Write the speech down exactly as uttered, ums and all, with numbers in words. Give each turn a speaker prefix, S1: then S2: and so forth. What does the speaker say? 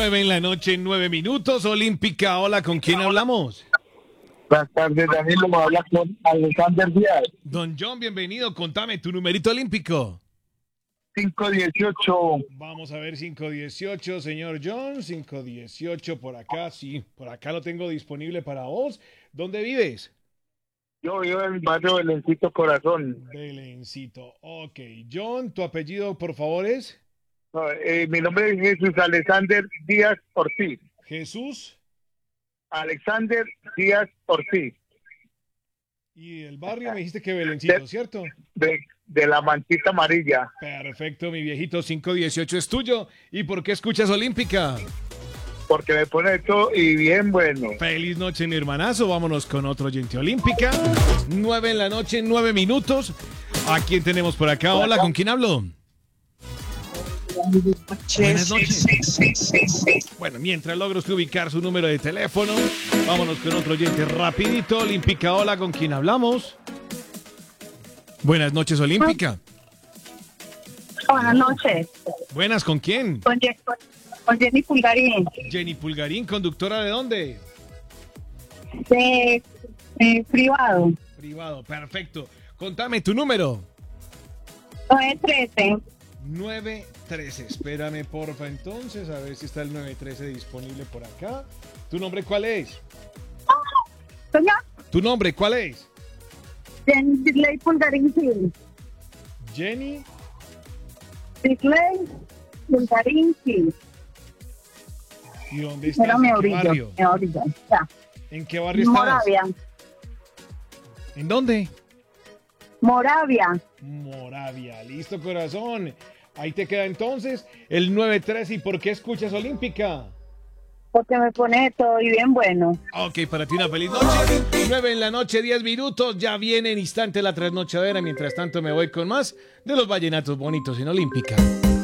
S1: Nueve en la noche, nueve minutos. Olímpica, hola, ¿con quién hablamos?
S2: Buenas tardes, Danilo, me habla con Alexander Díaz.
S1: Don John, bienvenido. Contame tu numerito olímpico.
S2: cinco dieciocho.
S1: Vamos a ver, cinco dieciocho, señor John. cinco dieciocho por acá, sí. Por acá lo tengo disponible para vos. ¿Dónde vives?
S2: Yo vivo en el barrio Belencito Corazón.
S1: Belencito. Ok. John, ¿tu apellido, por favor, es?
S2: No, eh, mi nombre es Jesús Alexander Díaz Ortiz.
S1: Jesús.
S2: Alexander Díaz Ortiz.
S1: Y el barrio me dijiste que Belencito,
S2: De-
S1: ¿cierto?
S2: De, de la mantita amarilla.
S1: Perfecto, mi viejito. cinco dieciocho es tuyo. ¿Y por qué escuchas Olímpica?
S2: Porque me pone esto y bien bueno.
S1: Feliz noche, mi hermanazo. Vámonos con otro oyente Olímpica. Nueve en la noche, nueve minutos. ¿A quién tenemos por acá? Hola, ¿con quién hablo? Buenas noches. Bueno, mientras logro usted ubicar su número de teléfono, vámonos con otro oyente rapidito. Olímpica, hola, ¿con quién hablamos? Buenas noches, Olímpica.
S3: Buenas noches.
S1: Buenas, ¿con quién?
S3: Con, Je- con- con Jenny Pulgarín,
S1: Jenny Pulgarín, ¿conductora de dónde?
S3: de, de privado.
S1: Privado, perfecto. Contame tu número.
S3: nueve trece.
S1: nueve trece. Espérame, porfa, entonces, a ver si está el nueve trece disponible por acá. ¿Tu nombre cuál es?
S3: Señor,
S1: ¿Tu nombre cuál es?
S3: Jenny Disley Pulgarín, sí.
S1: Jenny.
S3: Disley Pulgarín, sí.
S1: ¿Y dónde estás?
S3: Pero
S1: ¿En
S3: me
S1: qué
S3: orillo,
S1: barrio?
S3: me orillo. Ya.
S1: ¿En qué barrio estás?
S3: Moravia.
S1: ¿En dónde?
S3: Moravia.
S1: Moravia. Listo, corazón. Ahí te queda entonces el nueve trece. ¿Y por qué escuchas Olímpica?
S3: Porque me pone todo y bien bueno.
S1: Ok, para ti una feliz noche. nueve en la noche, diez minutos. Ya viene en instante la trasnochadera. Mientras tanto me voy con más de los vallenatos bonitos en Olímpica.